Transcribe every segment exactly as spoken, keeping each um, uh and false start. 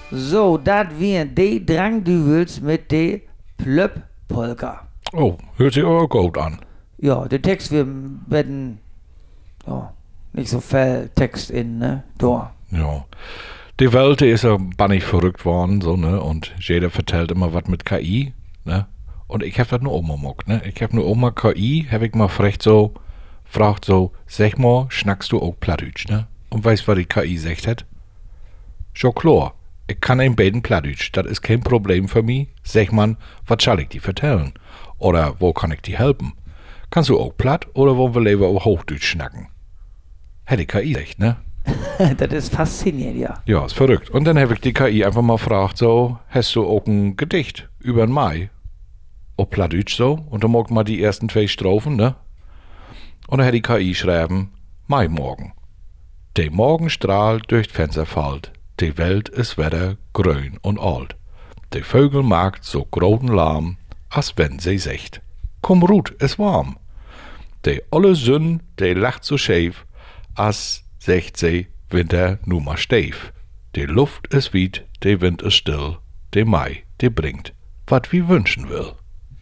So, das wären die Drangdüvels mit de Plöpp-Polka. Oh, hört sich aber gut an. Ja, der Text, wir werden ja, nicht so viel Text in, ne? Da. Ja. Die Welt, die ist ja bannig verrückt worden, so, ne? Und jeder vertellt immer was mit K I, ne? Und ich hab das nur umgemuckt, ne? Ich hab nur immer K I, hab ich mal fragt so, fragt so, sag mal, schnackst du auch Plattdeutsch, ne? Und weißt, was die K I sagt hat? Schon klar, ich kann ein beiden Plattdeutsch, das ist kein Problem für mich. Sag man, was soll ich dir vertellen? Oder wo kann ich dir helfen? Kannst du auch Platt oder wollen wir lieber auch Hochdeutsch schnacken? Hätte die K I gesagt, ne? Das ist faszinierend, ja. Ja, ist verrückt. Und dann habe ich die K I einfach mal gefragt, so, hast du auch ein Gedicht über den Mai? Auf Plattdeutsch so. Und dann mag mal die ersten zwei Strophen, ne? Und dann hat die K I schreiben, Maimorgen. Der Morgenstrahl durch das Fenster fällt, die Welt ist wieder grün und alt. Der Vögel macht so großen Lärm, als wenn sie sagt, komm Ruth, ist warm. Der olle Sünn, der lacht so scheef, als sagt sie, Winter nu mal steif. Die Luft ist weit, der Wind ist still, der Mai, der bringt, wat wie wünschen will.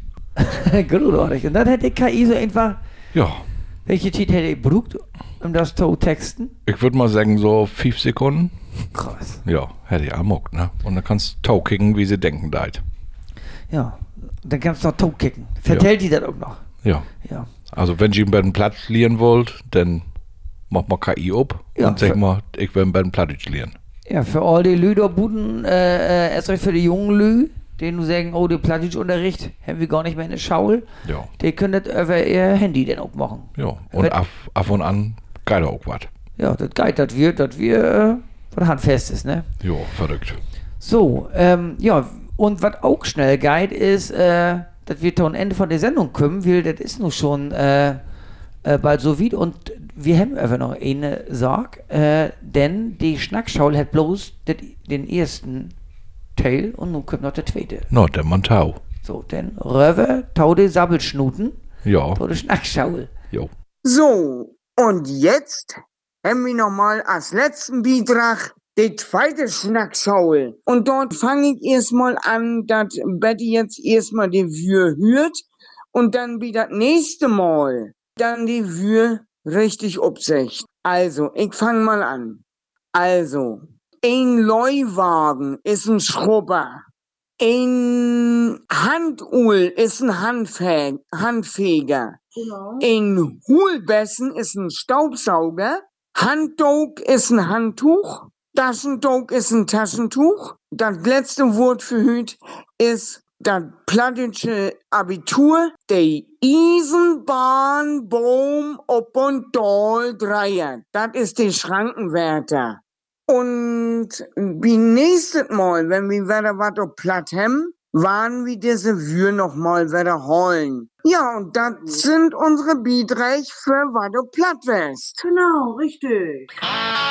Großartig. Und dann hätte die K I so einfach, Ja, welche Zeit hätte ich gebraucht, um das zu texten? ich würde mal sagen so fünf Sekunden. Krass. Ja, hätte ich amok, ne? Und dann kannst du kicken, wie sie denken deit. Ja, dann kannst du noch tot kicken. Vertellt die das auch noch? Ja. Ja. Also wenn ihr bei den Platt lernen wollt, dann macht mal K I ab Ja, und sag für- mal, ich will bei den Plattdeutsch lernen. Ja, für all die Lü da Buden, äh, äh, erst recht für die jungen Lü, denen du sagen, oh, der Plattdeutsch-Unterricht haben wir gar nicht mehr in der Schaul, Ja. die können das über ihr Handy dann auch machen. Ja. Und Wenn- ab, ab und an geht auch was. Ja, das geht, das wir, das wir äh, von handfest ist, ne? Ja, verrückt. So, ähm, ja, und was auch schnell geht, ist, äh, dass wir zum Ende von der Sendung kommen, weil das ist nun schon äh, äh, bald so weit und wir haben einfach noch eine Sache, äh, denn die Schnackschaul hat bloß det, den ersten Teil und nun kommt noch der zweite. No, der Montau. So, denn Röwe, Taude, Sabbelschnuten, Ja. Taude Schnackschaul. Jo. So, und jetzt haben wir nochmal als letzten Beitrag die zweite Schnackschaul. Und dort fange ich erstmal an, dass Betty jetzt erstmal die Wür hört und dann wie das nächste Mal dann die Wür richtig upsecht. Also, ich fange mal an. Also, ein Leuwagen ist ein Schrubber. Ein Handuhl ist ein Handfä Handfeger. Genau. Ein Hohlbessen ist ein Staubsauger. Handdog ist ein Handtuch. Taschendog ist ein Taschentuch. Das letzte Wort für Hüt ist das plattdeutsche Abitur. Der Eisenbahn, Boom, ob und Dol, Dreier. Das ist der Schrankenwärter. Und wie nächstes Mal, wenn wir wieder was auf platt haben, waren wir diese Wür noch mal wieder holen. Ja, und das sind unsere Beiträge für was auf platt wärst. Genau, richtig.